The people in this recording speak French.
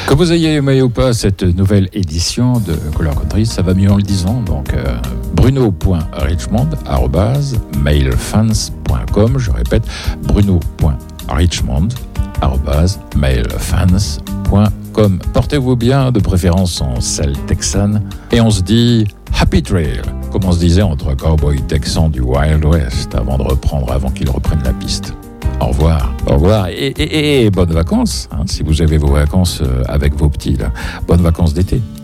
Que vous ayez aimé ou pas cette nouvelle édition de Couleur Country, ça va mieux en le disant. Donc, bruno.richmond@mailfans.com. Je répète, bruno.richmond@mailfans.com. Portez-vous bien, de préférence en sel texane. Et on se dit Happy Trail, comme on se disait entre cowboys texans du Wild West, avant qu'ils reprennent la piste. Au revoir. Au revoir et bonnes vacances, hein, si vous avez vos vacances avec vos petits. Là. Bonnes vacances d'été.